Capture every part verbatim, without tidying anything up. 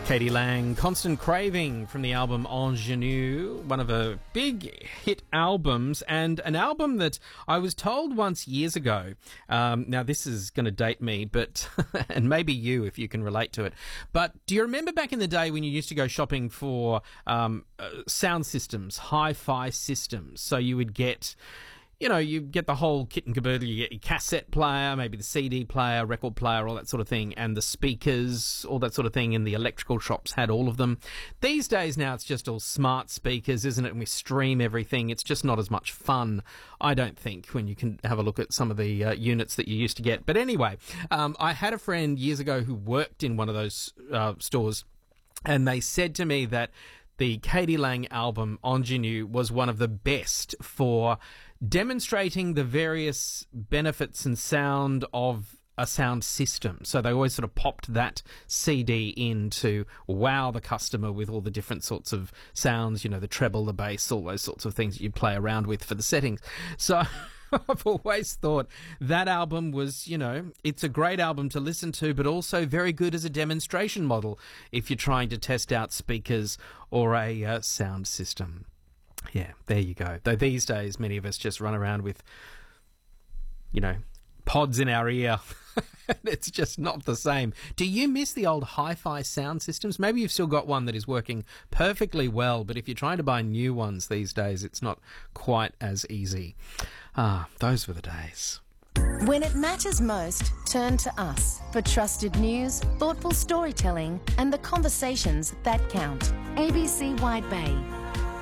k.d. lang, Constant Craving from the album Ingenue, one of her big hit albums, and an album that I was told once years ago. Um, now, this is going to date me, but and maybe you, if you can relate to it. But do you remember back in the day when you used to go shopping for um, uh, sound systems, hi-fi systems? So you would get... You know, you get the whole kit and caboodle. You get your cassette player, maybe the C D player, record player, all that sort of thing, and the speakers, all that sort of thing, and the electrical shops had all of them. These days now it's just all smart speakers, isn't it? And we stream everything. It's just not as much fun, I don't think, when you can have a look at some of the uh, units that you used to get. But anyway, um, I had a friend years ago who worked in one of those uh, stores, and they said to me that the k.d. lang album Ingenue was one of the best for demonstrating the various benefits and sound of a sound system. So they always sort of popped that C D in to wow the customer with all the different sorts of sounds, you know, the treble, the bass, all those sorts of things that you play around with for the settings. So... I've always thought that album was, you know, it's a great album to listen to, but also very good as a demonstration model if you're trying to test out speakers or a uh, sound system. Yeah, there you go. Though these days, many of us just run around with, you know, pods in our ear. It's just not the same. Do you miss the old hi-fi sound systems? Maybe you've still got one that is working perfectly well, but if you're trying to buy new ones these days, it's not quite as easy. Ah, those were the days. When it matters most, turn to us for trusted news, thoughtful storytelling, and the conversations that count. A B C Wide Bay.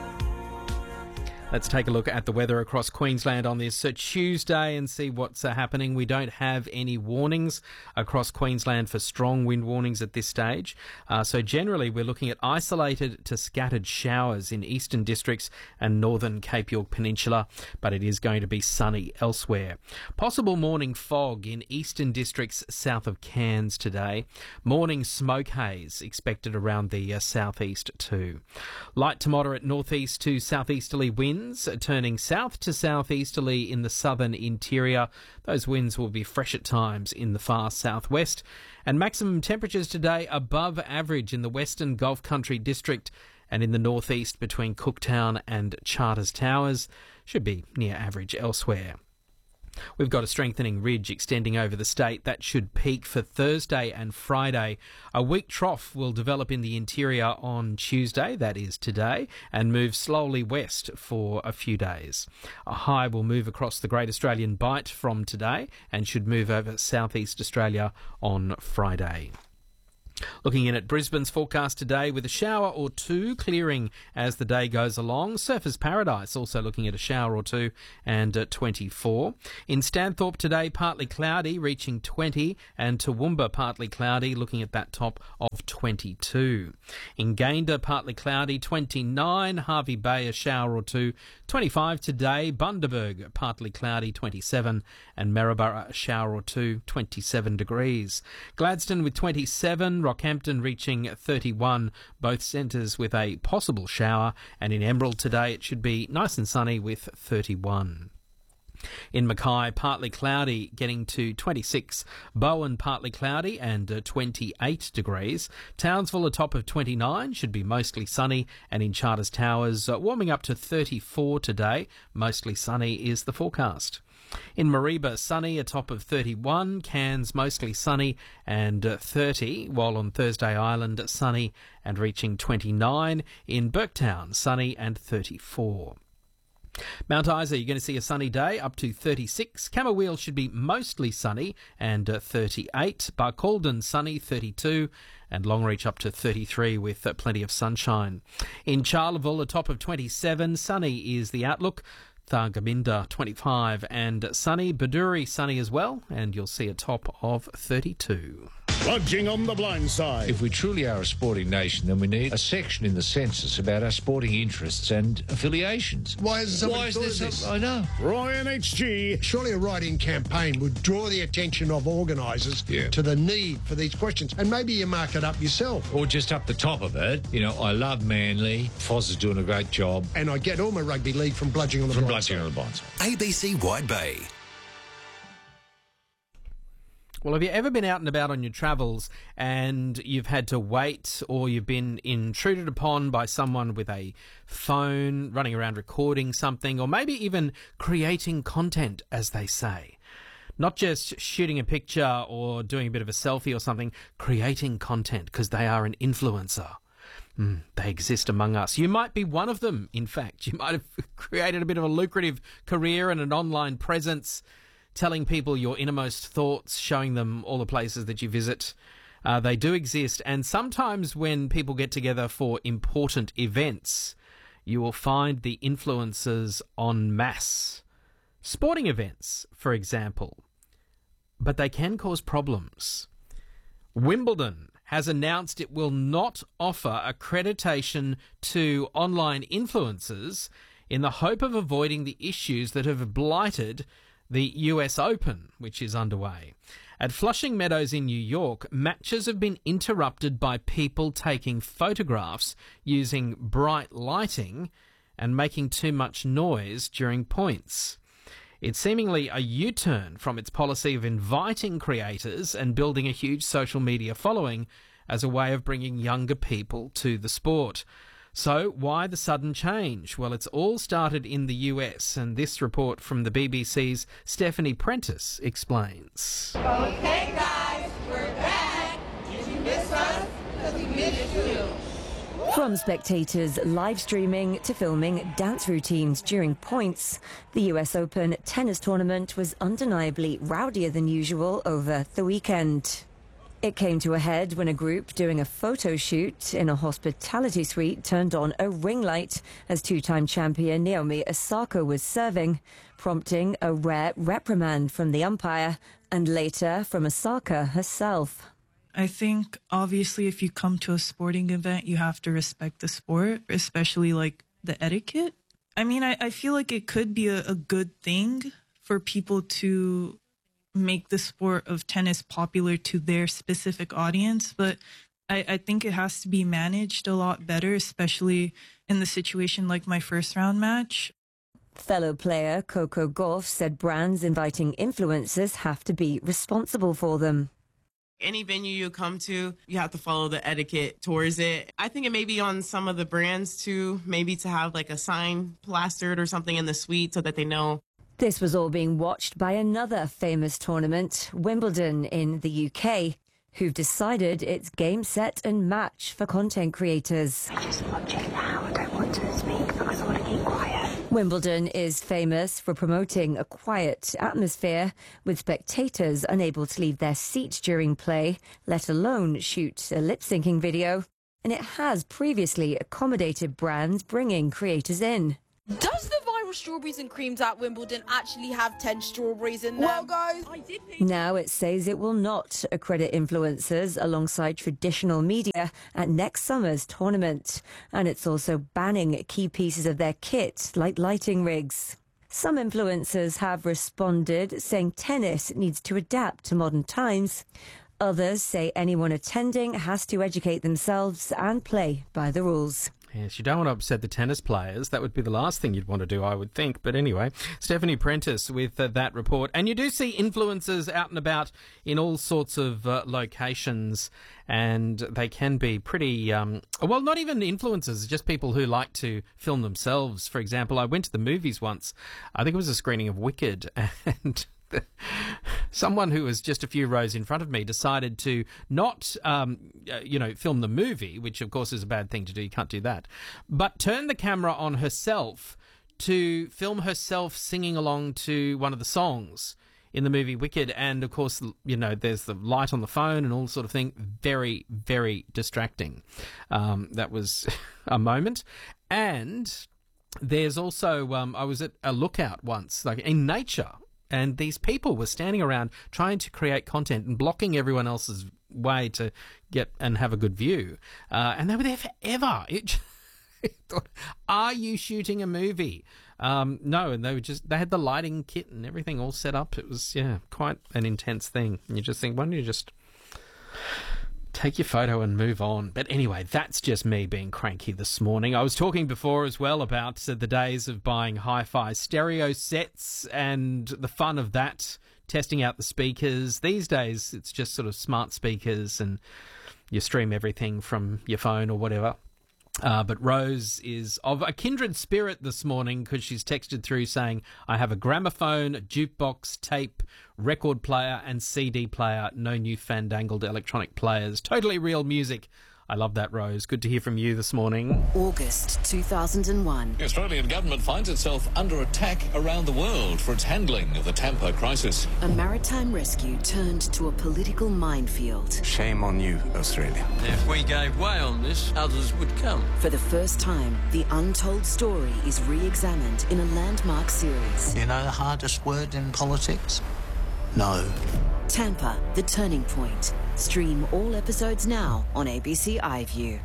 Let's take a look at the weather across Queensland on this uh, Tuesday and see what's uh, happening. We don't have any warnings across Queensland for strong wind warnings at this stage. Uh, so generally we're looking at isolated to scattered showers in eastern districts and northern Cape York Peninsula, but it is going to be sunny elsewhere. Possible morning fog in eastern districts south of Cairns today. Morning smoke haze expected around the uh, southeast too. Light to moderate northeast to southeasterly winds. Turning south to southeasterly in the southern interior. Those winds will be fresh at times in the far southwest. And maximum temperatures today above average in the western Gulf Country district and in the northeast between Cooktown and Charters Towers. Should be near average elsewhere. We've got a strengthening ridge extending over the state. That should peak for Thursday and Friday. A weak trough will develop in the interior on Tuesday, that is today, and move slowly west for a few days. A high will move across the Great Australian Bight from today and should move over southeast Australia on Friday. Looking in at Brisbane's forecast today with a shower or two clearing as the day goes along. Surfers Paradise also looking at a shower or two and at twenty-four. In Stanthorpe today, partly cloudy, reaching twenty, and Toowoomba partly cloudy, looking at that top of twenty-two. In Gayndah, partly cloudy, twenty-nine. Harvey Bay, a shower or two, twenty-five today. Bundaberg, partly cloudy, twenty-seven, and Maryborough, a shower or two, twenty-seven degrees. Gladstone with twenty-seven. Rockhampton reaching thirty-one, both centres with a possible shower, and in Emerald today it should be nice and sunny with thirty-one. In Mackay, partly cloudy, getting to twenty-six. Bowen, partly cloudy and uh, twenty-eight degrees. Townsville, a top of twenty-nine, should be mostly sunny, and in Charters Towers, uh, warming up to thirty-four today. Mostly sunny is the forecast. In Mareeba, sunny, a top of thirty-one. Cairns, mostly sunny and uh, thirty, while on Thursday Island, sunny and reaching twenty-nine. In Burketown, sunny and thirty-four. Mount Isa, you're going to see a sunny day, up to thirty-six. Camberwell should be mostly sunny and uh, thirty-eight. Barcaldine, sunny, thirty-two. And Longreach up to thirty-three with uh, plenty of sunshine. In Charleville, a top of twenty-seven. Sunny is the outlook. Thargomindah, twenty-five and sunny. Baduri, sunny as well, and you'll see a top of thirty-two. Lodging on the blind side. If we truly are a sporting nation, then we need a section in the census about our sporting interests and affiliations. Why is there Why is there this? some, I know. Roy N H G. Surely a write-in campaign would draw the attention of organisers Yeah. to the need for these questions, and maybe you mark it up yourself. Or just up the top of it, you know, I love Manly, Foz is doing a great job. And I get all my rugby league from bludging on the From blind Bludgeon side. on the Blind Side. A B C Wide Bay. Well, have you ever been out and about on your travels and you've had to wait, or you've been intruded upon by someone with a phone running around recording something, or maybe even creating content, as they say? Not just shooting a picture or doing a bit of a selfie or something, creating content because they are an influencer. Mm, they exist among us. You might be one of them, in fact. You might have created a bit of a lucrative career and an online presence, telling people your innermost thoughts, showing them all the places that you visit. Uh, they do exist, and sometimes when people get together for important events, you will find the influencers en masse. Sporting events, for example. But they can cause problems. Wimbledon has announced it will not offer accreditation to online influencers in the hope of avoiding the issues that have blighted the U S Open, which is underway. At Flushing Meadows in New York, matches have been interrupted by people taking photographs using bright lighting and making too much noise during points. It's seemingly a U-turn from its policy of inviting creators and building a huge social media following as a way of bringing younger people to the sport. So why the sudden change? Well, it's all started in the U S, and this report from the B B C's Stephanie Prentice explains. Okay, guys, we're back. Did you miss us? Because we missed you. From spectators live streaming to filming dance routines during points, the U S Open tennis tournament was undeniably rowdier than usual over the weekend. It came to a head when a group doing a photo shoot in a hospitality suite turned on a ring light as two-time champion Naomi Osaka was serving, prompting a rare reprimand from the umpire and later from Osaka herself. I think, obviously, if you come to a sporting event, you have to respect the sport, especially, like, the etiquette. I mean, I, I feel like it could be a, a good thing for people to make the sport of tennis popular to their specific audience, but I, I think it has to be managed a lot better, especially in the situation like my first round match. Fellow player Coco Gauff said brands inviting influencers have to be responsible for them. Any venue you come to, you have to follow the etiquette towards it. I think it may be on some of the brands too, maybe to have like a sign plastered or something in the suite so that they know. This was all being watched by another famous tournament, Wimbledon in the U K, who've decided it's game, set and match for content creators. I just watch it now. I don't want to speak because I want to keep quiet. Wimbledon is famous for promoting a quiet atmosphere, with spectators unable to leave their seats during play, let alone shoot a lip-syncing video. And it has previously accommodated brands bringing creators in. Does the viral strawberries and creams at Wimbledon actually have ten strawberries in them? Well, guys, I did think... Now it says it will not accredit influencers alongside traditional media at next summer's tournament. And it's also banning key pieces of their kit, like lighting rigs. Some influencers have responded, saying tennis needs to adapt to modern times. Others say anyone attending has to educate themselves and play by the rules. Yes, you don't want to upset the tennis players. That would be the last thing you'd want to do, I would think. But anyway, Stephanie Prentice with uh, that report. And you do see influencers out and about in all sorts of uh, locations, and they can be pretty, um, well, not even influencers, just people who like to film themselves. For example, I went to the movies once. I think it was a screening of Wicked, and... someone who was just a few rows in front of me decided to not, um, uh, you know, film the movie, which of course is a bad thing to do. You can't do that. But turn the camera on herself to film herself singing along to one of the songs in the movie Wicked. And of course, you know, there's the light on the phone and all sort of thing. Very, very distracting. Um, that was a moment. And there's also, um, I was at a lookout once, like in nature. And these people were standing around trying to create content and blocking everyone else's way to get and have a good view. Uh, and they were there forever. It, thought, are you shooting a movie? Um, no, and they were just, they had the lighting kit and everything all set up. It was, yeah, quite an intense thing. And you just think, why don't you just take your photo and move on? But anyway, that's just me being cranky this morning. I was talking before as well about uh, the days of buying hi-fi stereo sets and the fun of that testing out the speakers. These days, it's just sort of smart speakers and you stream everything from your phone or whatever. Uh, but Rose is of a kindred spirit this morning because she's texted through saying, I have a gramophone, jukebox, tape, record player and C D player. No new fandangled electronic players. Totally real music. I love that, Rose. Good to hear from you this morning. August two thousand one. The Australian government finds itself under attack around the world for its handling of the Tampa crisis. A maritime rescue turned to a political minefield. Shame on you, Australia. If we gave way on this, others would come. For the first time, the untold story is re-examined in a landmark series. You know the hardest word in politics? No. Tampa, The Turning Point. Stream all episodes now on A B C iView.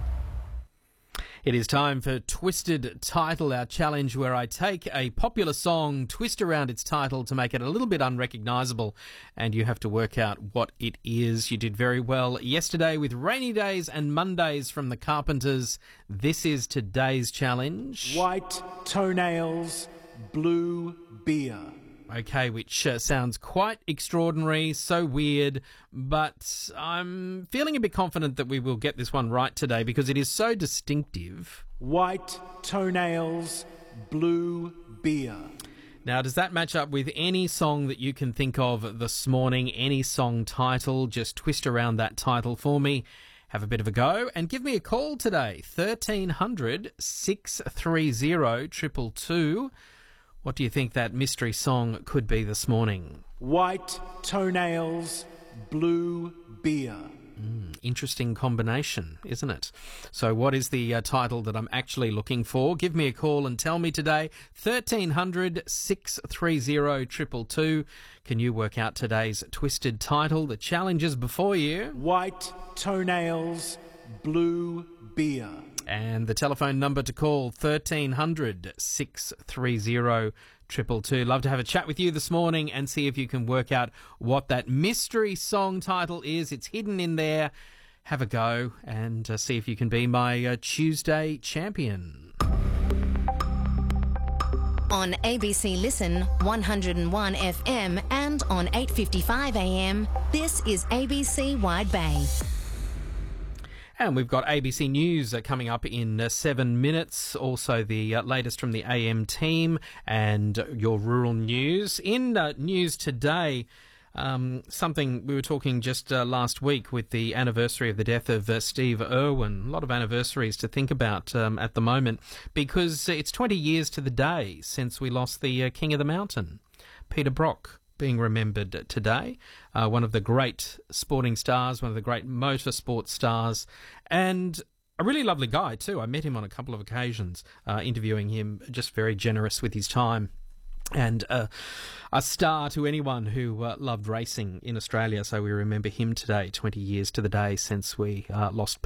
It is time for Twisted Title, our challenge where I take a popular song, twist around its title to make it a little bit unrecognisable, and you have to work out what it is. You did very well yesterday with Rainy Days and Mondays from the Carpenters. This is today's challenge. White toenails, blue beer. Okay, which uh, sounds quite extraordinary, so weird, but I'm feeling a bit confident that we will get this one right today because it is so distinctive. White toenails, blue beer. Now, does that match up with any song that you can think of this morning? Any song title? Just twist around that title for me. Have a bit of a go and give me a call today. thirteen hundred, six three zero, two two two. What do you think that mystery song could be this morning? White toenails, blue beer. Mm, interesting combination, isn't it? So what is the uh, title that I'm actually looking for? Give me a call and tell me today. thirteen hundred, six three zero, two two two. Can you work out today's twisted title? The challenge is before you. White toenails, blue beer. And the telephone number to call, thirteen hundred, six three zero, two two two. Love to have a chat with you this morning and see if you can work out what that mystery song title is. It's hidden in there. Have a go and uh, see if you can be my uh, Tuesday champion. On A B C Listen, one oh one F M and on eight fifty-five A M, this is A B C Wide Bay. And we've got A B C News uh, coming up in uh, seven minutes. Also the uh, latest from the A M team and uh, your rural news. In uh, news today, um, something we were talking just uh, last week with the anniversary of the death of uh, Steve Irwin. A lot of anniversaries to think about um, at the moment because it's twenty years to the day since we lost the uh, King of the Mountain, Peter Brock. Being remembered today, uh, one of the great sporting stars, one of the great motorsport stars, and a really lovely guy too. I met him on a couple of occasions, uh, interviewing him, just very generous with his time. And uh, a star to anyone who uh, loved racing in Australia. So we remember him today, twenty years to the day since we uh, lost